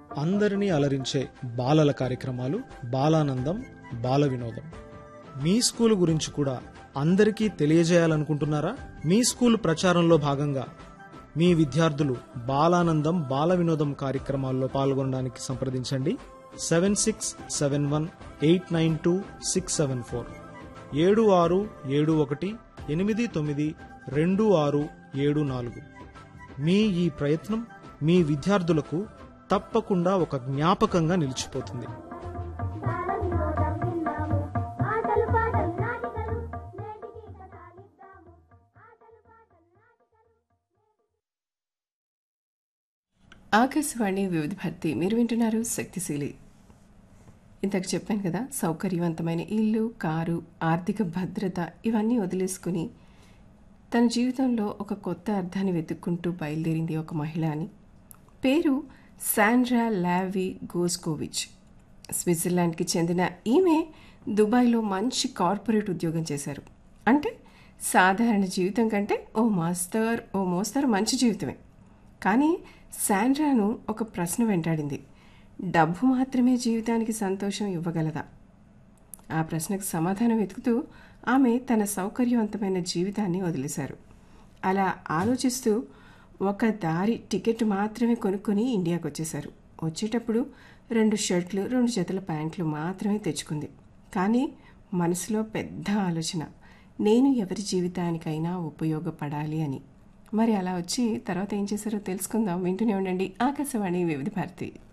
అందరినీ అలరించే బాలల కార్యక్రమాలు బాలానందం బాల వినోదం. మీ స్కూల్ గురించి కూడా అందరికీ తెలియజేయాలనుకుంటున్నారా? మీ స్కూల్ ప్రచారంలో భాగంగా మీ విద్యార్థులు బాలానందం బాల వినోదం కార్యక్రమాల్లో పాల్గొనడానికి సంప్రదించండి. 7671892674 7671892674. మీ ఈ ప్రయత్నం మీ విద్యార్థులకు తప్పకుండా ఒక జ్ఞాపకంగా నిలిచిపోతుంది. ఆకాశవాణి వివిధ భారతి మీరు వింటున్నారు శక్తిశీలి. ఇంతకు చెప్పాను కదా, సౌకర్యవంతమైన ఇల్లు, కారు, ఆర్థిక భద్రత ఇవన్నీ వదిలేసుకుని తన జీవితంలో ఒక కొత్త అర్థాన్ని వెతుక్కుంటూ బయలుదేరింది ఒక మహిళ అని. పేరు శాండ్రా లావీ గోస్కోవిచ్. స్విట్జర్లాండ్కి చెందిన ఈమె దుబాయ్లో మంచి కార్పొరేట్ ఉద్యోగం చేశారు. అంటే సాధారణ జీవితం కంటే ఓ మోస్తరు మంచి జీవితమే. కానీ శాండ్రాను ఒక ప్రశ్న వెంటాడింది. డబ్బు మాత్రమే జీవితానికి సంతోషం ఇవ్వగలదా? ఆ ప్రశ్నకు సమాధానం వెతుకుతూ ఆమె తన సౌకర్యవంతమైన జీవితాన్ని వదిలేశారు. అలా ఆలోచిస్తూ ఒక దారి టికెట్ మాత్రమే కొనుక్కొని ఇండియాకు వచ్చేశారు. వచ్చేటప్పుడు 2 షర్ట్లు 2 జతల ప్యాంట్లు మాత్రమే తెచ్చుకుంది. కానీ మనసులో పెద్ద ఆలోచన, నేను ఎవరి జీవితానికైనా ఉపయోగపడాలి అని. మరి అలా వచ్చి తర్వాత ఏం చేశారో తెలుసుకుందాం. వింటూనే ఉండండి ఆకాశవాణి వివిధ భారతి.